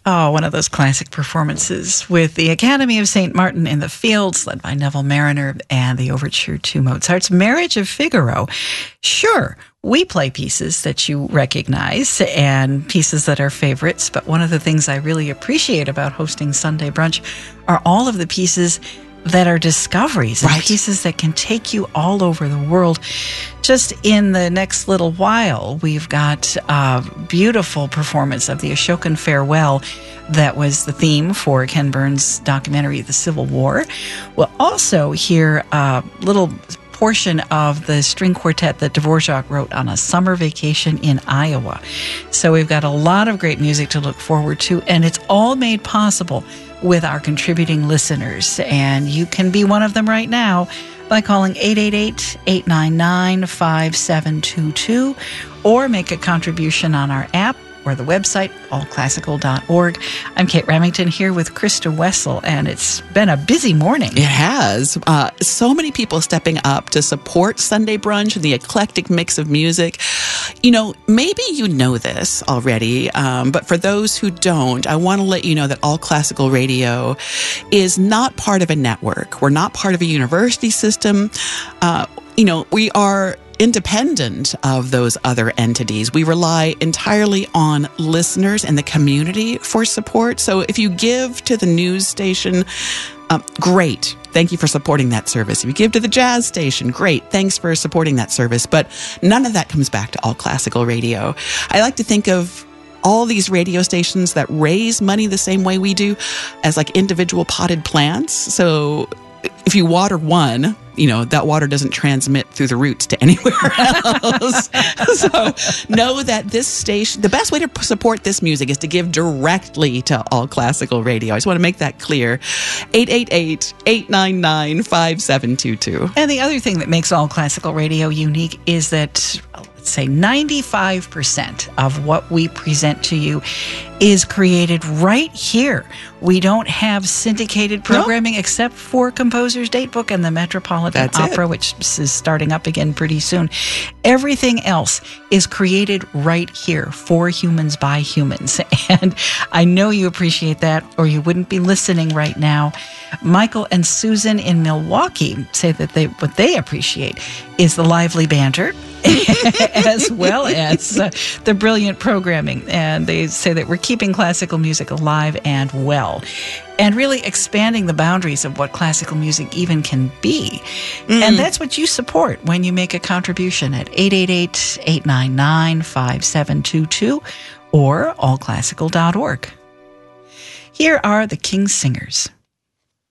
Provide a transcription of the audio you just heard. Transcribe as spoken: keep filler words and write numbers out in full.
Oh, one of those classic performances with the Academy of Saint Martin in the Fields, led by Neville Mariner, and the overture to Mozart's Marriage of Figaro. Sure, we play pieces that you recognize and pieces that are favorites, but one of the things I really appreciate about hosting Sunday Brunch are all of the pieces that are discoveries, right. and pieces that can take you all over the world. Just in the next little while, we've got a beautiful performance of the Ashokan Farewell that was the theme for Ken Burns' documentary, The Civil War. We'll also hear a little portion of the string quartet that Dvorak wrote on a summer vacation in Iowa. So we've got a lot of great music to look forward to, and it's all made possible with our contributing listeners. And you can be one of them right now by calling eight eight eight, eight nine nine, five seven two two or make a contribution on our app or the website, all classical dot org. I'm Kate Remington here with Krista Wessel, and it's been a busy morning. It has. Uh, so many people stepping up to support Sunday Brunch and the eclectic mix of music. You know, maybe you know this already, um, but for those who don't, I want to let you know that All Classical Radio is not part of a network. We're not part of a university system. Uh, you know, we are independent of those other entities. We rely entirely on listeners and the community for support. So if you give to the news station, um, great. Thank you for supporting that service. If you give to the jazz station, great. Thanks for supporting that service. But none of that comes back to All Classical Radio. I like to think of all these radio stations that raise money the same way we do as like individual potted plants. So if you water one, you know, that water doesn't transmit through the roots to anywhere else. So know that this station, the best way to support this music is to give directly to All Classical Radio. I just want to make that clear. eight eight eight, eight nine nine, five seven two two. And the other thing that makes All Classical Radio unique is that, let's say, ninety-five percent of what we present to you is created right here. We don't have syndicated programming, no, except for Composer's Datebook and the Metropolitan That's Opera, it. which is starting up again pretty soon. Everything else is created right here for humans by humans. And I know you appreciate that, or you wouldn't be listening right now. Michael and Susan in Milwaukee say that they what they appreciate is the lively banter as well as uh, the brilliant programming. And they say that we're keeping classical music alive and well, and really expanding the boundaries of what classical music even can be. Mm. And that's what you support when you make a contribution at eight eight eight, eight nine nine, five seven two two or all classical dot org. Here are the King's Singers.